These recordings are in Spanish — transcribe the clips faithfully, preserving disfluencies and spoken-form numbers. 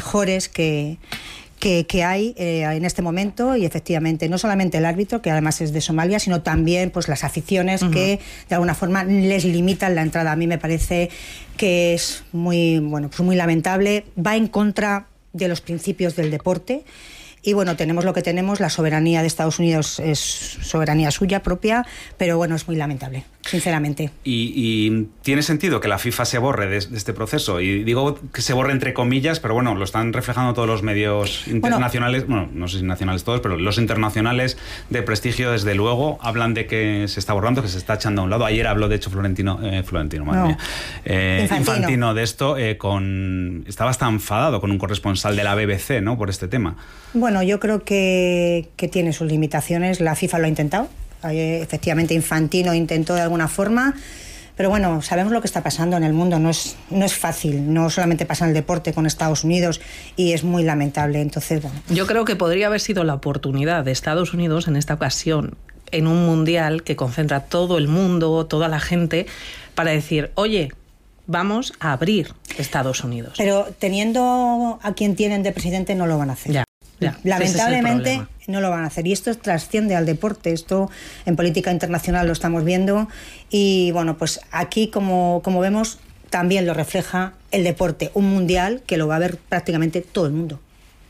mejores que, que, que hay eh, en este momento, y efectivamente no solamente el árbitro, que además es de Somalia, sino también pues las aficiones uh-huh. que de alguna forma les limitan la entrada. A mí me parece que es muy, bueno, pues muy lamentable, va en contra de los principios del deporte. Y bueno, tenemos lo que tenemos, la soberanía de Estados Unidos es soberanía suya propia, pero bueno, es muy lamentable, sinceramente. ¿Y, y tiene sentido que la FIFA se borre de, de este proceso? Y digo que se borre entre comillas, pero bueno, lo están reflejando todos los medios internacionales, bueno, bueno no sé si nacionales todos, pero los internacionales de prestigio, desde luego, hablan de que se está borrando, que se está echando a un lado. Ayer habló, de hecho, Florentino, eh, Florentino, madre no. mía, eh, Infantino. Infantino de esto, eh, con estaba hasta enfadado con un corresponsal de la B B C, ¿no?, por este tema. Bueno, yo creo que, que tiene sus limitaciones. La FIFA lo ha intentado. Eh, efectivamente, Infantino intentó de alguna forma. Pero bueno, sabemos lo que está pasando en el mundo. No es, no es fácil. No solamente pasa en el deporte con Estados Unidos, y es muy lamentable. Entonces, bueno. Yo creo que podría haber sido la oportunidad de Estados Unidos en esta ocasión, en un mundial que concentra todo el mundo, toda la gente, para decir, oye, vamos a abrir Estados Unidos. Pero teniendo a quien tienen de presidente, no lo van a hacer. Ya. Ya, lamentablemente es no lo van a hacer, y esto trasciende al deporte. Esto en política internacional lo estamos viendo, y bueno, pues aquí como, como vemos también lo refleja el deporte, un mundial que lo va a ver prácticamente todo el mundo.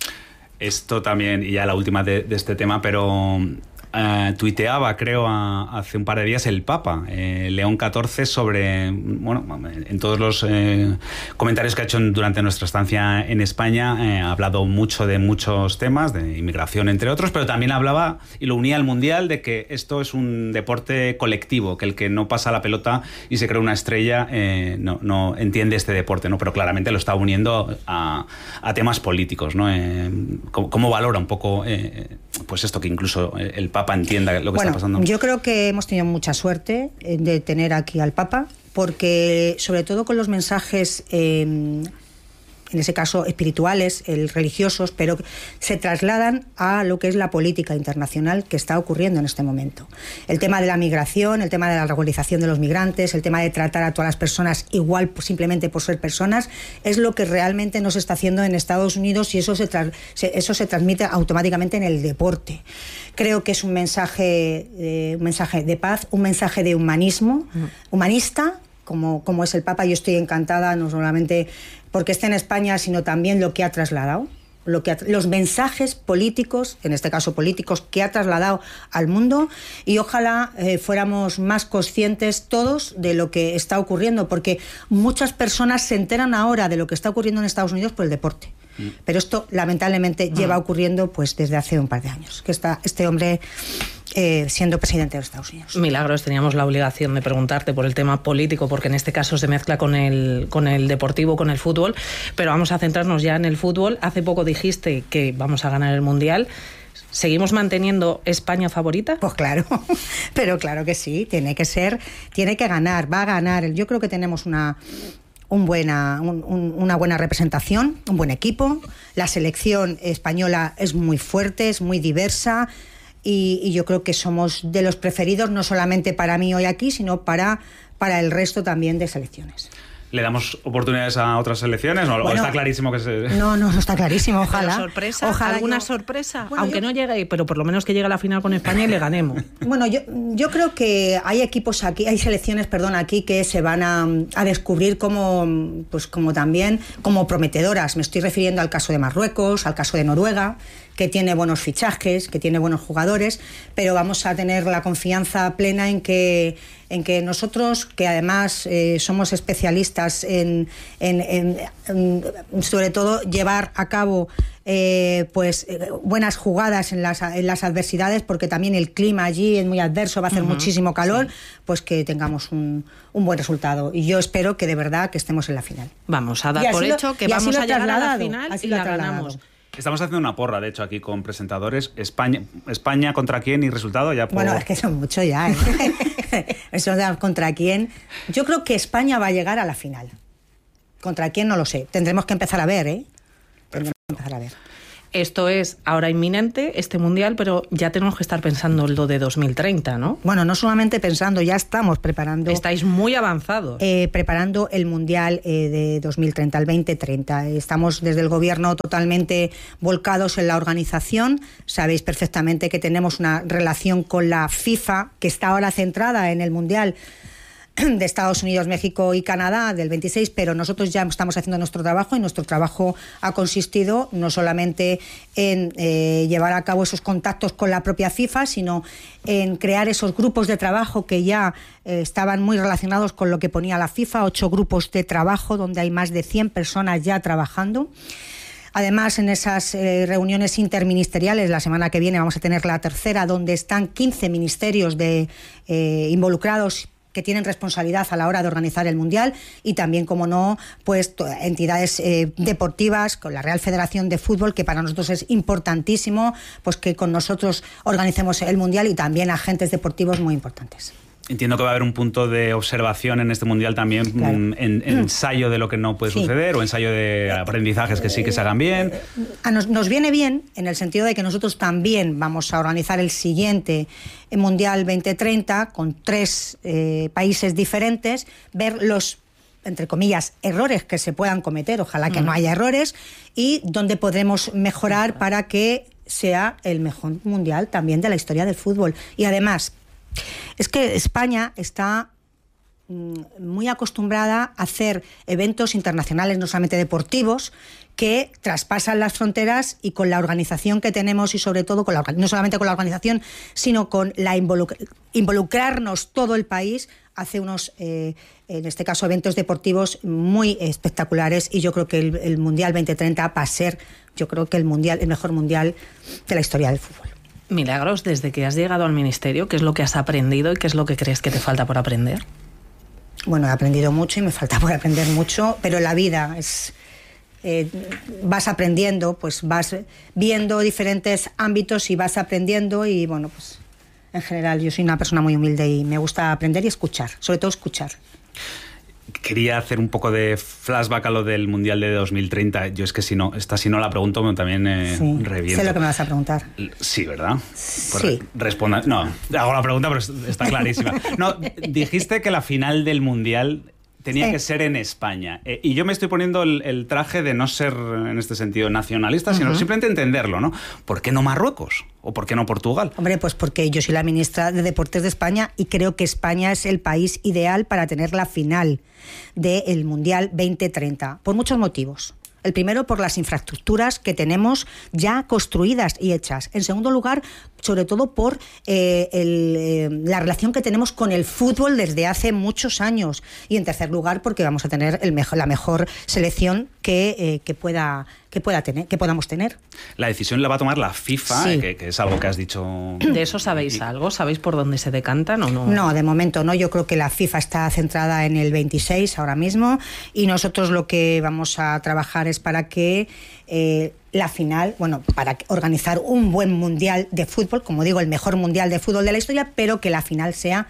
Esto también, y ya la última de, de este tema, pero Uh, tuiteaba, creo, a, hace un par de días el Papa, eh, León catorce, sobre, bueno, en todos los eh, comentarios que ha hecho durante nuestra estancia en España, eh, ha hablado mucho de muchos temas, de inmigración entre otros, pero también hablaba, y lo unía al Mundial, de que esto es un deporte colectivo, que el que no pasa la pelota y se crea una estrella eh, no, no entiende este deporte, ¿no? Pero claramente lo está uniendo a, a temas políticos, ¿no? Eh, ¿cómo, ¿Cómo valora un poco eh, pues esto, que incluso el Papa entienda lo que bueno, está pasando? Yo creo que hemos tenido mucha suerte de tener aquí al Papa, porque sobre todo con los mensajes, eh, en ese caso espirituales, el religiosos, pero se trasladan a lo que es la política internacional que está ocurriendo en este momento. El tema de la migración, el tema de la regularización de los migrantes, el tema de tratar a todas las personas igual simplemente por ser personas, es lo que realmente no se está haciendo en Estados Unidos, y eso se, tra- se, eso se transmite automáticamente en el deporte. Creo que es un mensaje, eh, un mensaje de paz, un mensaje de humanismo, mm. humanista, como, como es el Papa. Yo estoy encantada, no solamente porque esté en España, sino también lo que ha trasladado, lo que ha, los mensajes políticos, en este caso políticos, que ha trasladado al mundo, y ojalá eh, fuéramos más conscientes todos de lo que está ocurriendo, porque muchas personas se enteran ahora de lo que está ocurriendo en Estados Unidos por el deporte. Mm. Pero esto lamentablemente mm. lleva ocurriendo pues desde hace un par de años, que está este hombre Eh, siendo presidente de los Estados Unidos. Milagros, teníamos la obligación de preguntarte por el tema político, porque en este caso se mezcla con el, con el deportivo, con el fútbol, pero vamos a centrarnos ya en el fútbol. Hace poco dijiste que vamos a ganar el Mundial. ¿Seguimos manteniendo España favorita? Pues claro, pero claro que sí, tiene que ser, tiene que ganar, va a ganar. Yo creo que tenemos una... Un buena, un, un, una buena representación, un buen equipo. La selección española es muy fuerte, es muy diversa, y, y yo creo que somos de los preferidos, no solamente para mí hoy aquí, sino para, para el resto también de selecciones. ¿Le damos oportunidades a otras selecciones? ¿O bueno, está clarísimo que se...? No, no, no está clarísimo, ojalá. ¿Sorpresa? Ojalá ¿Alguna yo... sorpresa? Bueno, Aunque yo... no llegue, pero por lo menos que llegue a la final con España y le ganemos. Bueno, yo, yo creo que hay equipos aquí, hay selecciones, perdón, aquí que se van a, a descubrir como, pues como también como prometedoras. Me estoy refiriendo al caso de Marruecos, al caso de Noruega, que tiene buenos fichajes, que tiene buenos jugadores, pero vamos a tener la confianza plena en que, en que nosotros, que además eh, somos especialistas en, en, en, en, sobre todo, llevar a cabo eh, pues eh, buenas jugadas en las, en las adversidades, porque también el clima allí es muy adverso, va a hacer uh-huh. muchísimo calor, sí. Pues que tengamos un, un buen resultado. Y yo espero que de verdad que estemos en la final. Vamos a dar por lo, hecho que vamos a llegar a la final y la ganamos. Estamos haciendo una porra, de hecho, aquí con presentadores. España, España ¿contra quién? Y resultado ya por... Bueno, es que son muchos ya, ¿eh? Eso de contra quién. Yo creo que España va a llegar a la final. ¿Contra quién? No lo sé. Tendremos que empezar a ver, ¿eh? Tendremos que empezar a ver. Esto es ahora inminente, este Mundial, pero ya tenemos que estar pensando en lo de dos mil treinta, ¿no? Bueno, no solamente pensando, ya estamos preparando... Estáis muy avanzados. Eh, preparando el Mundial eh, de dos mil treinta, el veinte treinta. Estamos desde el Gobierno totalmente volcados en la organización. Sabéis perfectamente que tenemos una relación con la FIFA, que está ahora centrada en el Mundial de Estados Unidos, México y Canadá del veintiséis, pero nosotros ya estamos haciendo nuestro trabajo y nuestro trabajo ha consistido no solamente en eh, llevar a cabo esos contactos con la propia FIFA, sino en crear esos grupos de trabajo que ya eh, estaban muy relacionados con lo que ponía la FIFA, ocho grupos de trabajo donde hay más de cien personas ya trabajando. Además, en esas eh, reuniones interministeriales, la semana que viene vamos a tener la tercera, donde están quince ministerios de, eh, involucrados que tienen responsabilidad a la hora de organizar el Mundial y también, como no, pues entidades eh, deportivas, con la Real Federación de Fútbol, que para nosotros es importantísimo, pues que con nosotros organicemos el Mundial, y también agentes deportivos muy importantes. Entiendo que va a haber un punto de observación en este Mundial también, claro. en, en ensayo de lo que no puede sí. suceder, o ensayo de aprendizajes que sí que se hagan bien. A nos, nos viene bien en el sentido de que nosotros también vamos a organizar el siguiente Mundial veinte treinta con tres eh, países diferentes, ver los, entre comillas, errores que se puedan cometer, ojalá que mm. no haya errores, y dónde podremos mejorar para que sea el mejor Mundial también de la historia del fútbol. Y además, es que España está muy acostumbrada a hacer eventos internacionales, no solamente deportivos, que traspasan las fronteras, y con la organización que tenemos, y sobre todo con la, no solamente con la organización, sino con la involucra, involucrarnos todo el país, hace unos, eh, en este caso, eventos deportivos muy espectaculares, y yo creo que el, el Mundial veinte treinta va a ser, yo creo que el mundial, el mejor mundial de la historia del fútbol. Milagros, desde que has llegado al ministerio, ¿qué es lo que has aprendido y qué es lo que crees que te falta por aprender? Bueno, he aprendido mucho y me falta por aprender mucho, pero la vida es... Eh, vas aprendiendo, pues vas viendo diferentes ámbitos y vas aprendiendo, y bueno, pues en general yo soy una persona muy humilde y me gusta aprender y escuchar, sobre todo escuchar. Quería hacer un poco de flashback a lo del Mundial de dos mil treinta. Yo es que si no, esta si no la pregunto también eh, sí, reviento. Sé lo que me vas a preguntar. Sí, ¿verdad? Pues sí. Responda. No, hago la pregunta, pero está clarísima. No, dijiste que la final del Mundial tenía sí. que ser en España. Eh, y yo me estoy poniendo el, el traje de no ser, en este sentido, nacionalista, sino uh-huh. simplemente entenderlo, ¿no? ¿Por qué no Marruecos? ¿O por qué no Portugal? Hombre, pues porque yo soy la ministra de Deportes de España y creo que España es el país ideal para tener la final del Mundial veinte treinta, por muchos motivos. El primero, por las infraestructuras que tenemos ya construidas y hechas. En segundo lugar, sobre todo por eh, el, eh, la relación que tenemos con el fútbol desde hace muchos años. Y en tercer lugar, porque vamos a tener el mejor, la mejor selección que, eh, que, pueda, que, pueda tener, que podamos tener. La decisión la va a tomar la FIFA, sí. que, que es algo que has dicho... ¿De eso sabéis algo? ¿Sabéis por dónde se decantan o no? No, de momento no. Yo creo que la FIFA está centrada en el veintiséis ahora mismo, y nosotros lo que vamos a trabajar es para que eh, la final, bueno, para organizar un buen mundial de fútbol, como digo, el mejor mundial de fútbol de la historia, pero que la final sea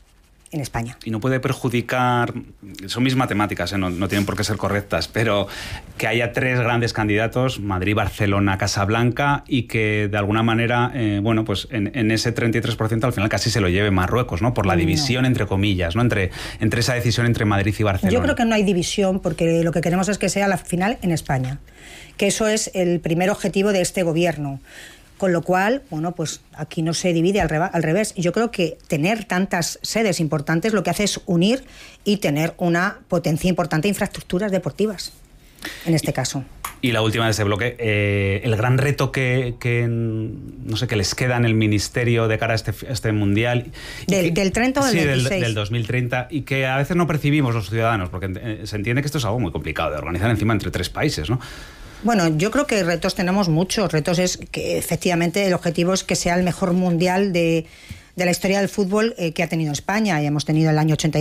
en España. Y no puede perjudicar, son mis matemáticas, ¿eh? no, no tienen por qué ser correctas, pero que haya tres grandes candidatos, Madrid, Barcelona, Casablanca, y que de alguna manera, eh, bueno, pues en, en ese treinta y tres por ciento al final casi se lo lleve Marruecos, ¿no? Por la división, no. entre comillas, ¿no? Entre, entre esa decisión entre Madrid y Barcelona. Yo creo que no hay división, porque lo que queremos es que sea la final en España, que eso es el primer objetivo de este gobierno. Con lo cual, bueno, pues aquí no se divide al, reva- al revés. Yo creo que tener tantas sedes importantes lo que hace es unir y tener una potencia importante de infraestructuras deportivas, en este caso. Y la última de ese bloque, eh, el gran reto que, que, no sé, que les queda en el Ministerio de cara a este, a este Mundial. ¿Del, que, del treinta o del sí, veintiséis? Del, del dos mil treinta, y que a veces no percibimos los ciudadanos, porque eh, se entiende que esto es algo muy complicado de organizar encima entre tres países, ¿no? Bueno, yo creo que retos tenemos muchos. Retos es que efectivamente el objetivo es que sea el mejor mundial de, de la historia del fútbol eh, que ha tenido España. Y hemos tenido el año ochenta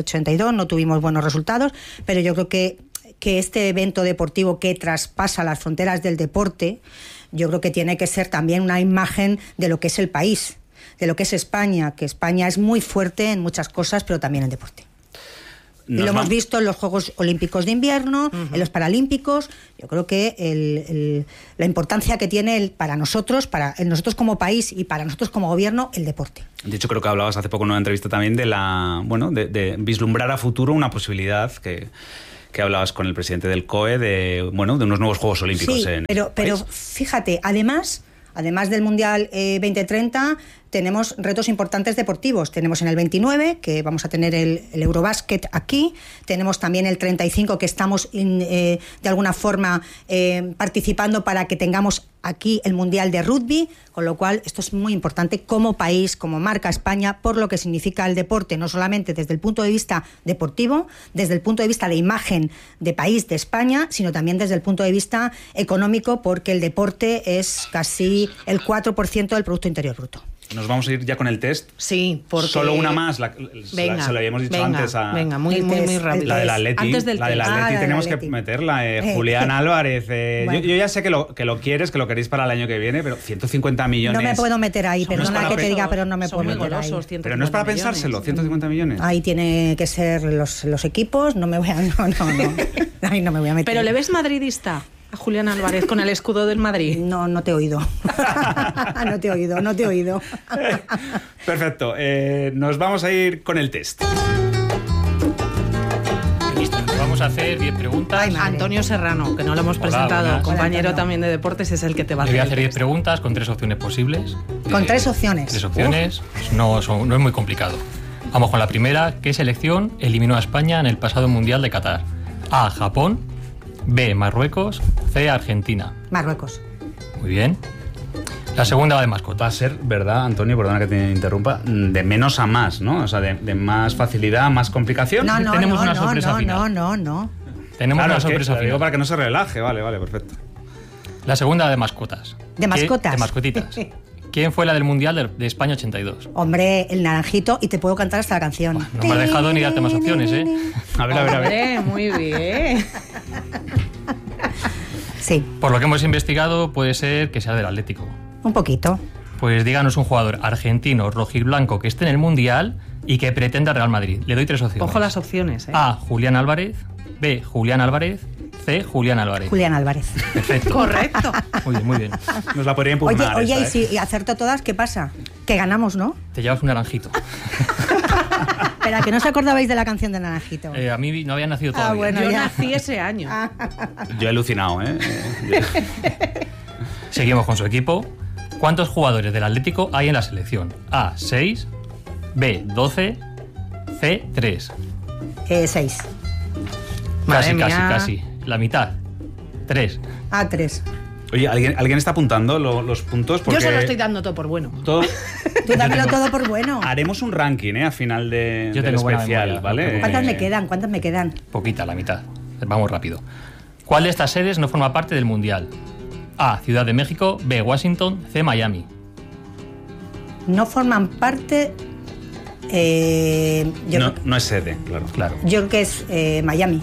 y dos, no tuvimos buenos resultados, pero yo creo que, que este evento deportivo que traspasa las fronteras del deporte, yo creo que tiene que ser también una imagen de lo que es el país, de lo que es España, que España es muy fuerte en muchas cosas, pero también en deporte. Y lo hemos visto en los Juegos Olímpicos de Invierno, uh-huh. en los Paralímpicos. Yo creo que el, el, la importancia que tiene el, para nosotros, para nosotros como país y para nosotros como gobierno, el deporte. De hecho, creo que hablabas hace poco en una entrevista también de la, bueno, de, de vislumbrar a futuro una posibilidad que, que hablabas con el presidente del C O E de, bueno, de unos nuevos Juegos Olímpicos. Sí, en pero, pero fíjate, además, además del Mundial eh, veinte treinta, tenemos retos importantes deportivos. Tenemos en el veintinueve, que vamos a tener el, el Eurobásquet aquí. Tenemos también el treinta y cinco, que estamos in, eh, de alguna forma eh, participando para que tengamos aquí el Mundial de Rugby. Con lo cual, esto es muy importante como país, como marca España, por lo que significa el deporte, no solamente desde el punto de vista deportivo, desde el punto de vista de imagen de país de España, sino también desde el punto de vista económico, porque el deporte es casi el cuatro por ciento del Producto Interior Bruto. Nos vamos a ir ya con el test. Sí, porque... Solo una más, la, venga, la, se lo habíamos dicho venga, antes a... Venga, muy, muy, muy rápido. La del Atleti, antes del la del Atleti ah, tenemos Atleti. que meterla. Eh, Julián Álvarez, eh, bueno. yo, yo ya sé que lo, que lo quieres, que lo queréis para el año que viene, pero ciento cincuenta millones... No me puedo meter ahí, Son perdona no que pe- te diga, pero no me puedo meter golosos, ahí. Pero no es para millones. pensárselo, ciento cincuenta millones. Ahí tiene que ser los, los equipos, no me voy a... No, no, no. Ahí no me voy a meter. ¿Pero le ves madridista a Julián Álvarez con el escudo del Madrid? No, no te he oído. No te he oído, no te he oído. Perfecto, eh, nos vamos a ir con el test. Listo, vamos a hacer diez preguntas. Ay, madre. Antonio Serrano, que no lo hemos Hola, presentado, buenas. compañero Hola, también de deportes, es el que te va a Le voy a hacer hacer el diez test. preguntas con tres opciones posibles. Con Eh, tres opciones. Tres opciones, pues no, son- no es muy complicado. Vamos con la primera. ¿Qué selección eliminó a España en el pasado Mundial de Qatar? A, Japón. B, Marruecos. C, Argentina. Marruecos. Muy bien. La segunda va de Va mascota. a ser, ¿verdad, Antonio? Perdona que te interrumpa. De menos a más, ¿no? O sea, de, de más facilidad, más complicación. No, no, tenemos no, una no, sorpresa no, final. no, no, no. Tenemos Claro, una es que sorpresa lo digo final. para que no se relaje. Vale, vale, perfecto. La segunda de mascotas. De ¿Qué- mascotas. De mascotitas. ¿Quién fue la del Mundial de, de España ochenta y dos? Hombre, el naranjito, y te puedo cantar hasta la canción. No me has dejado ni darte más opciones, ¿eh? A ver, a ver, a ver. Hombre, muy bien. Sí, Por lo que hemos investigado, puede ser que sea del Atlético. un poquito. Pues díganos un jugador argentino, rojiblanco, que esté en el Mundial y que pretenda Real Madrid. Le doy tres opciones. Ojo las opciones, ¿eh? A, Julián Álvarez. B, Julián Álvarez. C, Julián Álvarez. Julián Álvarez. Perfecto. Correcto. Muy bien, muy bien. Nos la podría Oye, impugnar. oye, esta, y ¿eh? si acerto todas, ¿qué pasa? Que ganamos, ¿no? Te llevas un naranjito. Espera, que no os acordabais de la canción de Naranjito. Eh, a mí no había nacido Ah, todavía. bueno. Yo ya. nací ese año. Yo he alucinado, ¿eh? Seguimos con su equipo. ¿Cuántos jugadores del Atlético hay en la selección? A, seis. B, doce. C, tres. Eh, seis. Madre Casi, casi, mía. casi. La mitad. tres. A, tres. Oye, ¿alguien, ¿alguien está apuntando lo- los puntos? Porque Yo se lo estoy dando todo por bueno. todo- Tú dámelo todo por bueno. haremos un ranking, ¿eh? A final de, Yo del tengo buena especial, memoria, no ¿vale? te ¿Cuántas Eh, me quedan? ¿Cuántas me quedan? Poquita, la mitad. Vamos rápido. ¿Cuál de estas sedes no forma parte del Mundial? A, Ciudad de México. B, Washington. C, Miami. No forman parte... eh, yo, No, creo, no es sede, claro. Claro. yo creo que es eh, Miami.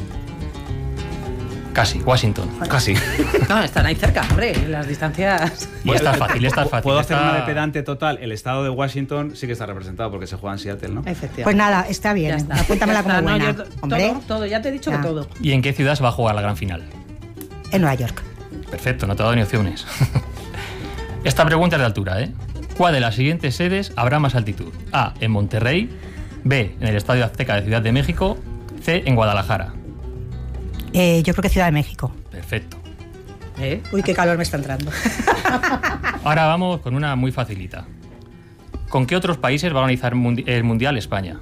Casi, Washington. Casi. No, están ahí cerca, hombre, las distancias. Y esta es fácil, esta es fácil. Puedo hacer Esta- una de pedante total. El estado de Washington sí que está representado porque se juega en Seattle, ¿no? Efectivamente. Pues nada, está bien. Ya está. Apúntamela Ya como está, no, buena. yo- Hombre, todo, todo, ya te he dicho Ya. que todo. ¿Y en qué ciudad se va a jugar la gran final? en Nueva York. Perfecto, no te he dado ni opciones. Esta pregunta es de altura, ¿eh? ¿Cuál de las siguientes sedes habrá más altitud? A, en Monterrey. B, en el Estadio Azteca de Ciudad de México. C, en Guadalajara. Eh, yo creo que Ciudad de México. Perfecto. ¿Eh? Uy, qué calor me está entrando. Ahora vamos con una muy facilita. ¿Con qué otros países va a organizar mundi- el Mundial España?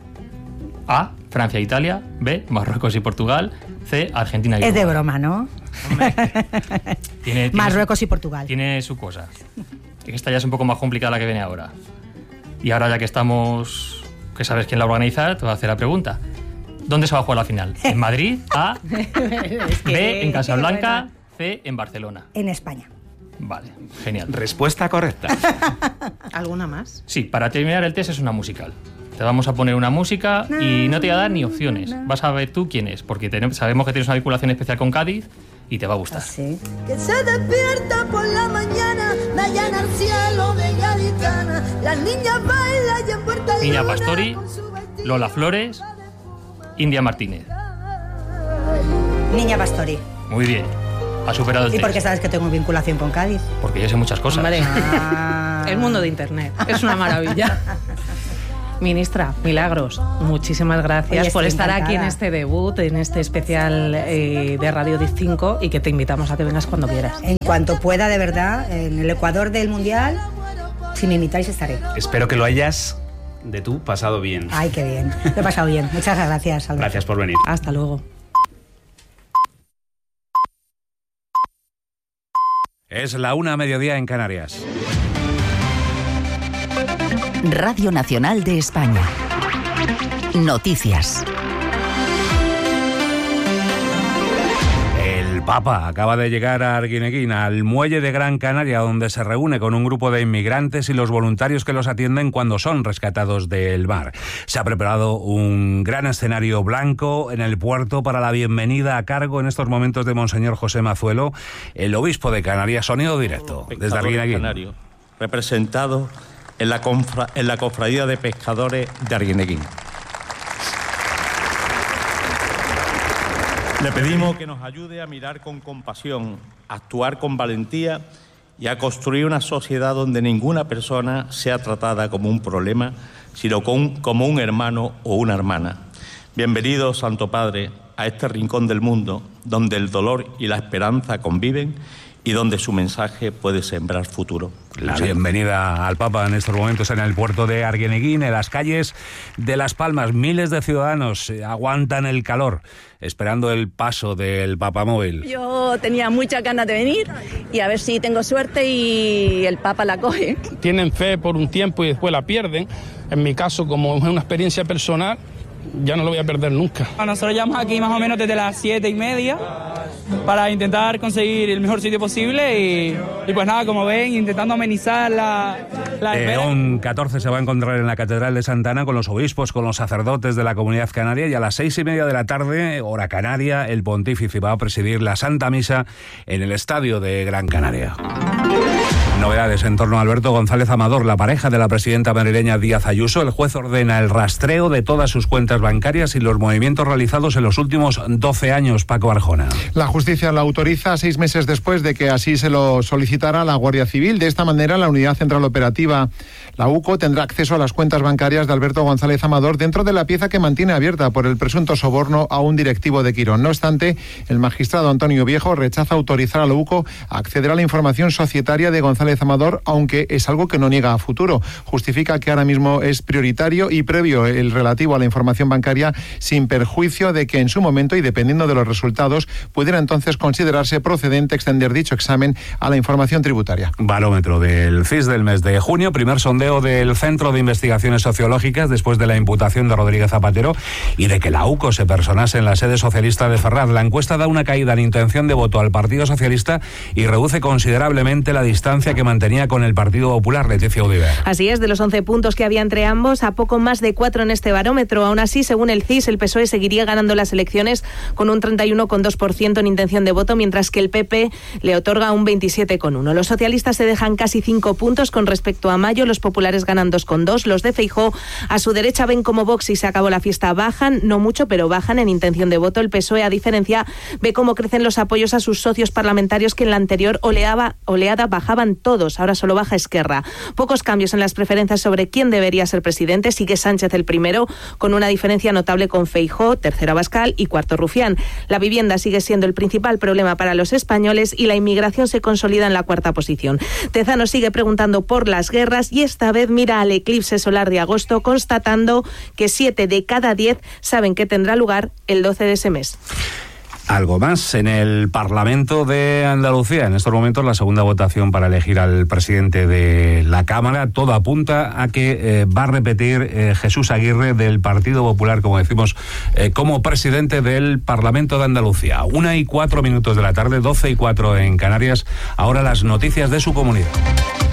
A, Francia e Italia. B, Marruecos y Portugal. C, Argentina y Es de Uruguay. broma, ¿no? Tiene, tiene Marruecos su, y Portugal. Tiene su cosa. Esta ya es un poco más complicada la que viene ahora. Y ahora ya que estamos, que sabes quién la va a organizar, te voy a hacer la pregunta. ¿Dónde se va a jugar la final? ¿En Madrid? A. Es que- B, en Casablanca. Buena. C, en Barcelona. En España. Vale, genial. Respuesta correcta. ¿Alguna más? Sí, para terminar el test es una musical. Te vamos a poner una música y no te voy a dar ni opciones. Vas a ver tú quién es, porque tenemos- sabemos que tienes una vinculación especial con Cádiz y te va a gustar. Así. Que se despierta por la mañana, me allana el cielo de gaditana. Las niñas bailan y en Puerta de Niña Luna, Pastori, con su vestido Lola Flores India Martínez. Niña Pastori. Muy bien. Ha superado el ¿Y test. por qué sabes que tengo vinculación con Cádiz? Porque yo sé muchas cosas. Hombre, Ah. el mundo de Internet. Es una maravilla. Ministra, Milagros, muchísimas gracias Oye, por estoy estar aquí en encantada. este debut, en este especial eh, de Radio cinco, y que te invitamos a que vengas cuando quieras. En cuanto pueda, de verdad, en el Ecuador del Mundial, si me invitáis estaré. Espero que lo hayas, de tú, pasado bien. Ay, qué bien. Lo he pasado bien. Muchas gracias, Alberto. Gracias por venir. Hasta luego. Es la una a mediodía en Canarias. Radio Nacional de España. Noticias. El Papa acaba de llegar a Arguineguín, al muelle de Gran Canaria, donde se reúne con un grupo de inmigrantes y los voluntarios que los atienden cuando son rescatados del mar. Se ha preparado un gran escenario blanco en el puerto para la bienvenida a cargo en estos momentos de Monseñor José Mazuelo, el obispo de Canarias. Sonido directo desde Arguineguín. Canario, representado en la, confra, en la cofradía de pescadores de Arguineguín. Le pedimos que nos ayude a mirar con compasión, a actuar con valentía y a construir una sociedad donde ninguna persona sea tratada como un problema, sino con, como un hermano o una hermana. Bienvenido, Santo Padre, a este rincón del mundo donde el dolor y la esperanza conviven y donde su mensaje puede sembrar futuro. La bienvenida al Papa en estos momentos en el puerto de Arguineguín, en las calles de Las Palmas. Miles de ciudadanos aguantan el calor, esperando el paso del papamóvil. Yo tenía muchas ganas de venir y a ver si tengo suerte y el Papa la coge. Tienen fe por un tiempo y después la pierden. En mi caso, como es una experiencia personal, ya no lo voy a perder nunca. Nosotros llevamos aquí más o menos desde las siete y media para intentar conseguir el mejor sitio posible y, y pues nada, como ven, intentando amenizar la, la espera. León catorce se va a encontrar en la Catedral de Santa Ana con los obispos, con los sacerdotes de la Comunidad Canaria, y a las seis y media de la tarde, hora canaria, el pontífice va a presidir la Santa Misa en el Estadio de Gran Canaria. Novedades en torno a Alberto González Amador, la pareja de la presidenta madrileña Díaz Ayuso. El juez ordena el rastreo de todas sus cuentas bancarias y los movimientos realizados en los últimos doce años. Paco Arjona. La justicia la autoriza seis meses después de que así se lo solicitara la Guardia Civil. De esta manera, la Unidad Central Operativa, la U C O, tendrá acceso a las cuentas bancarias de Alberto González Amador dentro de la pieza que mantiene abierta por el presunto soborno a un directivo de Quirón. No obstante, el magistrado Antonio Viejo rechaza autorizar a la U C O a acceder a la información societaria de González Amador, aunque es algo que no niega a futuro. Justifica que ahora mismo es prioritario y previo el relativo a la información bancaria, sin perjuicio de que en su momento y dependiendo de los resultados pudiera entonces considerarse procedente extender dicho examen a la información tributaria. Barómetro del C I S del mes de junio, primer sondeo del Centro de Investigaciones Sociológicas después de la imputación de Rodríguez Zapatero y de que la U C O se personase en la sede socialista de Ferraz. La encuesta da una caída en intención de voto al Partido Socialista y reduce considerablemente la distancia que mantenía con el Partido Popular. Leticia Udiver. Así es, de los once puntos que había entre ambos, a poco más de cuatro en este barómetro. Aún así, según el C I S, el P S O E seguiría ganando las elecciones con un treinta y uno coma dos por ciento en intención de voto, mientras que el P P le otorga un veintisiete coma uno por ciento. Los socialistas se dejan casi cinco puntos con respecto a mayo, los populares ganan dos coma dos. Los de Feijóo a su derecha ven como Vox y se acabó la fiesta bajan, no mucho, pero bajan en intención de voto. El P S O E, a diferencia, ve cómo crecen los apoyos a sus socios parlamentarios que en la anterior oleada, oleada bajaban todos, ahora solo baja Esquerra. Pocos cambios en las preferencias sobre quién debería ser presidente, sigue Sánchez el primero, con una diferencia notable con Feijóo, tercero Abascal y cuarto Rufián. La vivienda sigue siendo el principal problema para los españoles y la inmigración se consolida en la cuarta posición. Tezano sigue preguntando por las guerras y esta vez mira al eclipse solar de agosto, constatando que siete de cada diez saben que tendrá lugar el doce de ese mes. Algo más en el Parlamento de Andalucía. En estos momentos la segunda votación para elegir al presidente de la Cámara. Todo apunta a que eh, va a repetir eh, Jesús Aguirre del Partido Popular, como decimos, eh, como presidente del Parlamento de Andalucía. Una y cuatro minutos de la tarde, doce y cuatro en Canarias. Ahora las noticias de su comunidad.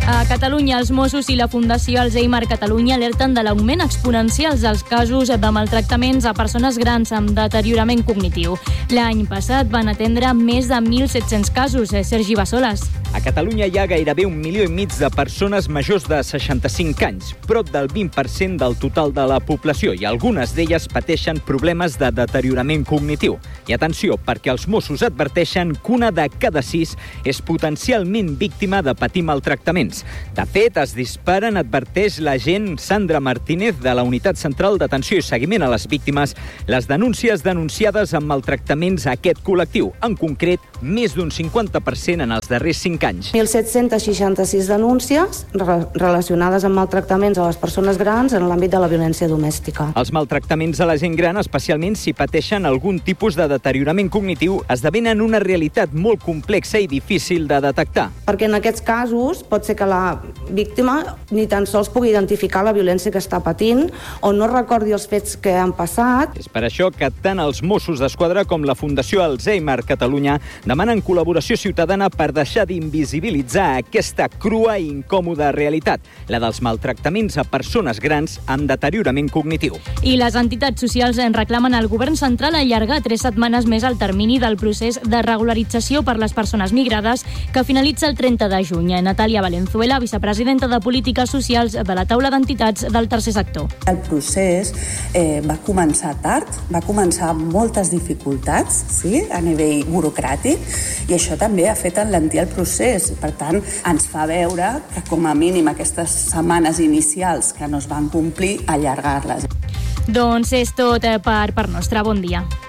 A Catalunya, els Mossos i la Fundació Alzheimer Catalunya alerten de l'augment exponencial dels casos de maltractaments a persones grans amb deteriorament cognitiu. L'any passat van atendre més de mil set-cents casos. Sergi Bassoles. A Catalunya hi ha gairebé un milió i mig de persones majors de seixanta-cinc anys, prop del vint per cent del total de la població, i algunes d'elles pateixen problemes de deteriorament cognitiu. I atenció, perquè els Mossos adverteixen que una de cada sis és potencialment víctima de patir maltractaments. De fet, es disparen, adverteix l'agent Sandra Martínez de la Unitat Central d'Atenció i Seguiment a les Víctimes, les denúncies denunciades amb maltractaments a aquest col·lectiu. En concret, més d'un cinquanta per cent en els darrers cinc anys. mil set-cents seixanta-sis denúncies relacionades amb maltractaments a les persones grans en l'àmbit de la violència domèstica. Els maltractaments a la gent gran, especialment si pateixen algun tipus de deteriorament cognitiu, esdevenen una realitat molt complexa i difícil de detectar. Perquè en aquests casos pot ser que la víctima ni tan sols pugui identificar la violència que està patint o no recordi els fets que han passat. És per això que tant els Mossos d'Esquadra com la Fundació Alzheimer Catalunya demanen col·laboració ciutadana per deixar d'invisibilitzar aquesta crua i incòmoda realitat, la dels maltractaments a persones grans amb deteriorament cognitiu. I les entitats socials en reclamen al govern central allargar tres setmanes més el termini del procés de regularització per les persones migrades que finalitza el trenta de juny. Natàlia Valenzuela, vicepresidenta de Polítiques Socials de la taula d'entitats del tercer sector. El procés eh, va començar tard, va començar amb moltes dificultats, sí, a nivell burocràtic, i això també ha fet enlentir el procés. Per tant, ens fa veure que com a mínim aquestes setmanes inicials que no es van complir, allargar-les. Doncs és tot per, per nostre bon dia.